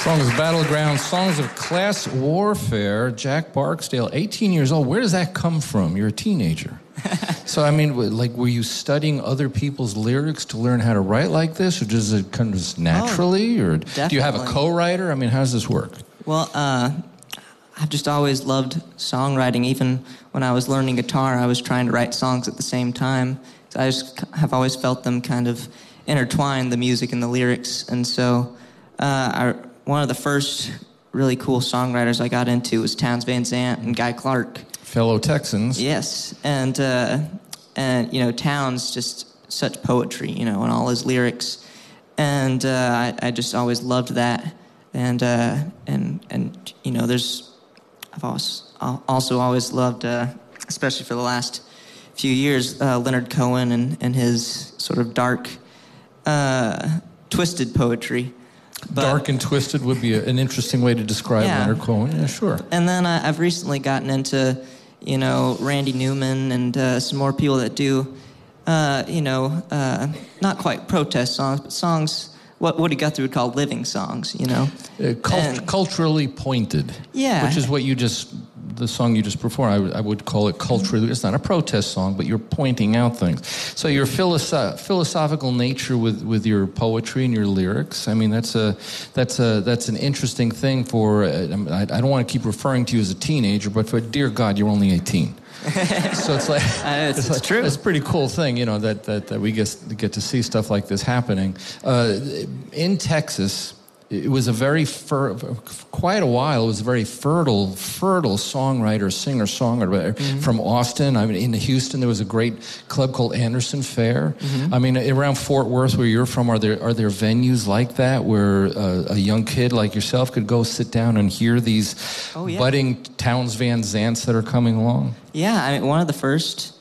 Songs of Battleground, Songs of Class Warfare. Jack Barksdale, 18 years old. Where does that come from? You're a teenager. So, I mean, like, were you studying other people's lyrics to learn how to write like this? Or does it come just naturally? Or definitely. Do you have a co-writer? I mean, how does this work? Well, I've just always loved songwriting. Even when I was learning guitar, I was trying to write songs at the same time. So I just have always felt them kind of intertwine, the music and the lyrics. And so one of the first really cool songwriters I got into was Townes Van Zandt and Guy Clark. Fellow Texans. Yes, and you know, Townes, just such poetry, you know, in all his lyrics, and I just always loved that, and you know, I've also always loved, especially for the last few years, Leonard Cohen and his sort of dark, twisted poetry. But, dark and twisted would be an interesting way to describe Leonard Cohen. Yeah, sure. And then I've recently gotten into, you know, Randy Newman and some more people that do, you know, not quite protest songs, but songs, what Woody Guthrie would call living songs, you know. Culturally pointed. Yeah. Which is what the song you just performed, I would call it culturally. It's not a protest song, but you're pointing out things. So your philosophical nature with your poetry and your lyrics, I mean, that's an interesting thing for, I don't want to keep referring to you as a teenager, but for dear God, you're only 18. So it's like it's true. It's a pretty cool thing, you know, that we get to see stuff like this happening in Texas. It was quite a while. It was a very fertile songwriter, singer-songwriter from Austin. I mean, in Houston, there was a great club called Anderson Fair. Mm-hmm. I mean, around Fort Worth, where you're from, are there venues like that where a young kid like yourself could go sit down and hear these budding Townes Van Zandts that are coming along? Yeah, I mean, one of the first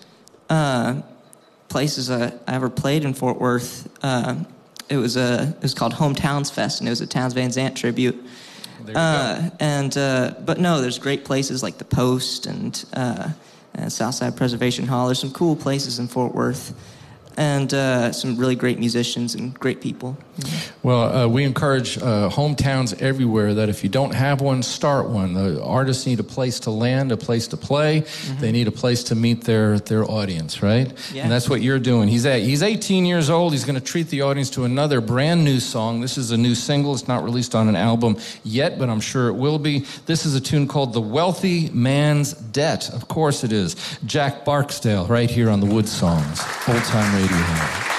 places I ever played in Fort Worth. It was called Hometowns Fest, and it was a Townes Van Zandt tribute. There you go. But no, there's great places like the Post and Southside Preservation Hall. There's some cool places in Fort Worth, and some really great musicians and great people. Well, we encourage hometowns everywhere that if you don't have one, start one. The artists need a place to land, a place to play. Mm-hmm. They need a place to meet their audience, right? Yeah. And that's what you're doing. He's 18 years old. He's going to treat the audience to another brand new song. This is a new single. It's not released on an album yet, but I'm sure it will be. This is a tune called The Wealthy Man's Debt. Of course it is. Jack Barksdale right here on the Wood Songs. Old Time Radio.